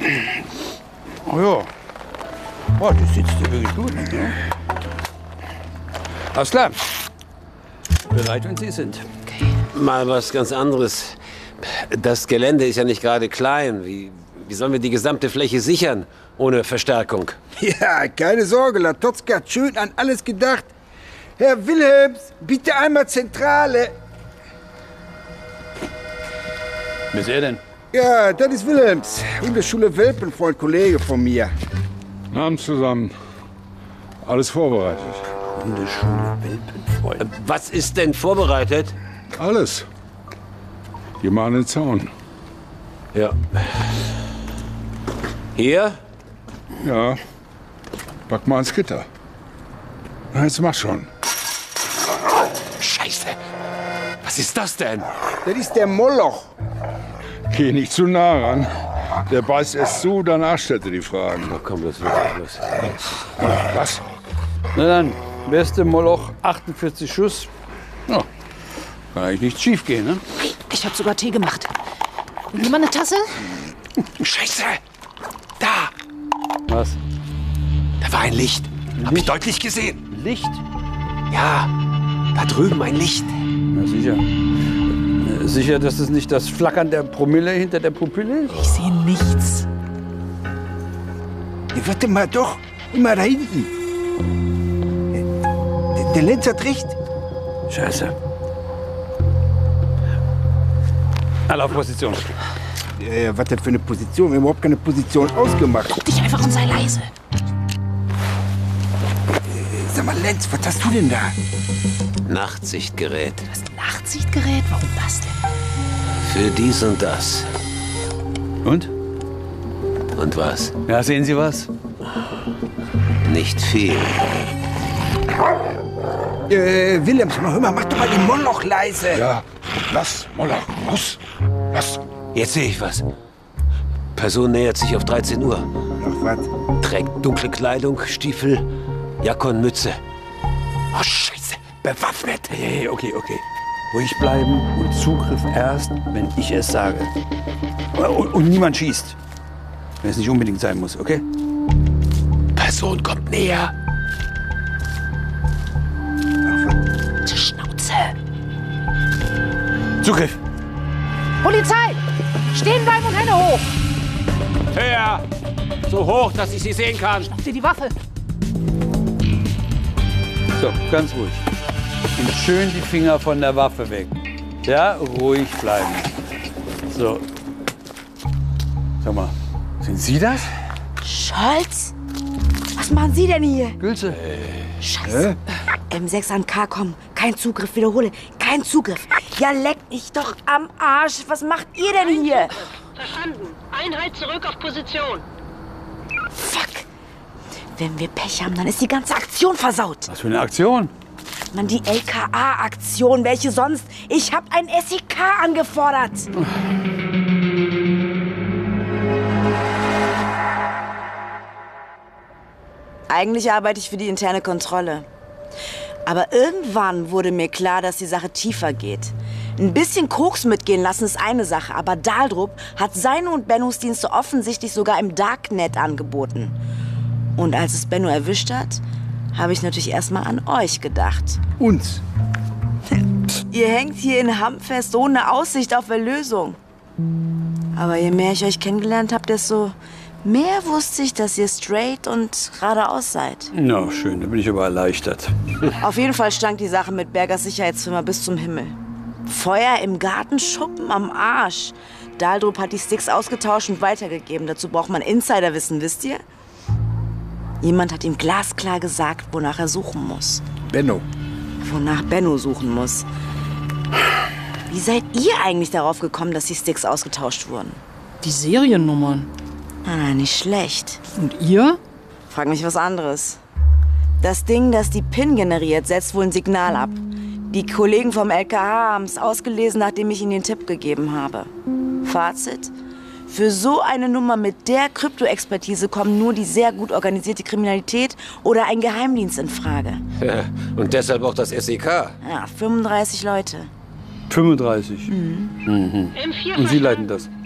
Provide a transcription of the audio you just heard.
Oh ja. Boah, die sitzt ja wirklich gut. Ne? Alles klar. Bereit, wenn Sie sind. Okay. Mal was ganz anderes. Das Gelände ist ja nicht gerade klein. Wie sollen wir die gesamte Fläche sichern, ohne Verstärkung? Ja, keine Sorge, Latotzka hat schön an alles gedacht. Herr Wilhelms, bitte einmal Zentrale. Wer ist er denn? Ja, das ist Wilhelms. Hundeschule Welpenfreund, Kollege von mir. Abend zusammen. Alles vorbereitet. Hundeschule Welpenfreund. Was ist denn vorbereitet? Alles. Wir machen den Zaun. Ja. Hier? Ja. Pack mal ins Gitter. Na, jetzt mach schon. Scheiße. Was ist das denn? Das ist der Moloch. Geh nicht zu nah ran. Der beißt erst zu, danach stellt er die Fragen. Oh, komm, das wird los. Was? Na dann, beste Moloch, 48 Schuss. Ja, kann eigentlich nichts schief gehen, ne? Ich habe sogar Tee gemacht. Nimm mal eine Tasse? Scheiße! Da! Was? Da war ein Licht. Hab ich deutlich gesehen. Licht? Ja, da drüben ein Licht. Na sicher. Sicher, dass es nicht das Flackern der Promille hinter der Pupille ist? Ich sehe nichts. Ja, warte mal doch. Immer da hinten. Der Lenz hat recht. Scheiße. Alle auf Position. Was denn für eine Position? Wir haben überhaupt keine Position ausgemacht. Guck dich einfach und sei leise. Sag mal, Lenz, was hast du denn da? Nachtsichtgerät. Das Nachtsichtgerät? Warum das denn? Für dies und das. Und? Und was? Ja, sehen Sie was? Nicht viel. Wilhelms, hör mal, mach doch mal den Moloch leise. Ja, lass, Moller, los. Lass. Jetzt sehe ich was. Person nähert sich auf 13 Uhr. Ach, was? Trägt dunkle Kleidung, Stiefel, Jacke und Mütze. Oh, Scheiße. Bewaffnet. Hey, okay. Ruhig bleiben und Zugriff erst, wenn ich es sage. Und niemand schießt. Wenn es nicht unbedingt sein muss, okay? Person kommt näher. Die Schnauze. Zugriff! Polizei! Stehen bleiben und Hände hoch! Höher! So hoch, dass ich sie sehen kann. Schnapp dir die Waffe! So, ganz ruhig. Und schön die Finger von der Waffe weg. Ja, ruhig bleiben. So. Sag mal, sind Sie das? Scholz? Was machen Sie denn hier? Gülse? Scheiße. M6 an K, komm. Kein Zugriff, wiederhole. Kein Zugriff. Ja, leck mich doch am Arsch. Was macht ihr denn hier? Verstanden. Einheit zurück auf Position. Fuck. Wenn wir Pech haben, dann ist die ganze Aktion versaut. Was für eine Aktion? Mann, die LKA-Aktion. Welche sonst? Ich hab ein SEK angefordert. Eigentlich arbeite ich für die interne Kontrolle. Aber irgendwann wurde mir klar, dass die Sache tiefer geht. Ein bisschen Koks mitgehen lassen ist eine Sache, aber Daldrup hat seine und Bennos Dienste offensichtlich sogar im Darknet angeboten. Und als es Benno erwischt hat, habe ich natürlich erstmal an euch gedacht. Uns. Ihr hängt hier in Hamm fest, ohne Aussicht auf Erlösung. Aber je mehr ich euch kennengelernt habe, desto mehr wusste ich, dass ihr straight und geradeaus seid. Na, schön, da bin ich aber erleichtert. Auf jeden Fall stank die Sache mit Bergers Sicherheitsfirma bis zum Himmel. Feuer im Gartenschuppen am Arsch. Daldrup hat die Sticks ausgetauscht und weitergegeben. Dazu braucht man Insiderwissen, wisst ihr? Jemand hat ihm glasklar gesagt, wonach er suchen muss. Benno. Wonach Benno suchen muss. Wie seid ihr eigentlich darauf gekommen, dass die Sticks ausgetauscht wurden? Die Seriennummern. Ah, nicht schlecht. Und ihr? Frag mich was anderes. Das Ding, das die PIN generiert, setzt wohl ein Signal ab. Die Kollegen vom LKH haben es ausgelesen, nachdem ich ihnen den Tipp gegeben habe. Fazit? Für so eine Nummer mit der Kryptoexpertise kommen nur die sehr gut organisierte Kriminalität oder ein Geheimdienst in Frage. Ja, und deshalb auch das SEK. Ja, 35 Leute. 35. M4 Und Sie leiten das?